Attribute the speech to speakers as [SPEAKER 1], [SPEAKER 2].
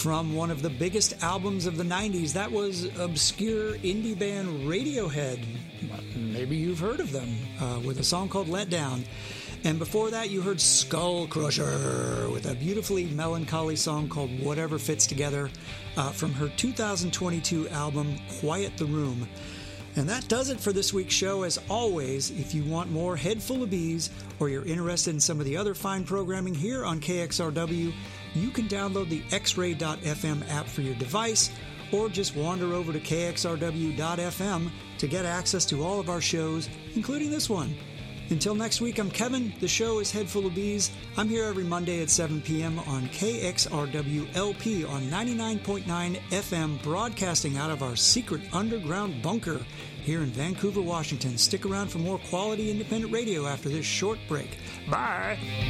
[SPEAKER 1] From one of the biggest albums of the 90s, that was obscure indie band Radiohead. Maybe you've heard of them, with a song called Let Down. And before that, you heard Skull Crusher with a beautifully melancholy song called Whatever Fits Together from her 2022 album Quiet the Room. And that does it for this week's show. As always, if you want more Head Full of Bees, or you're interested in some of the other fine programming here on KXRW, you can download the X-Ray.fm app for your device, or just wander over to KXRW.fm to get access to all of our shows, including this one. Until next week, I'm Kevin. The show is Head Full of Bees. I'm here every Monday at 7 p.m. on KXRW-LP on 99.9 FM, broadcasting out of our secret underground bunker here in Vancouver, Washington. Stick around for more quality independent radio after this short break. Bye!